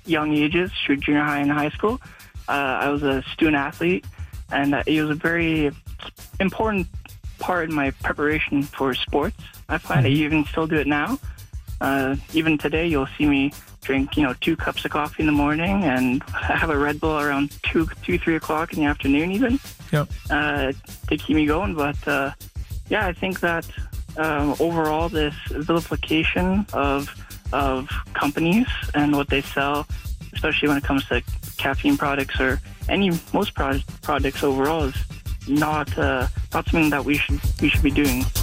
young ages, through junior high and high school. I was a student athlete, and it was a very important part in my preparation for sports. I find I even still do it now. Even today, you'll see me drink, 2 cups of coffee in the morning and have a Red Bull around 3 o'clock in the afternoon even. Yep. To keep me going. But, I think that overall this vilification of companies and what they sell, especially when it comes to caffeine products or most products overall, is not something that we should be doing.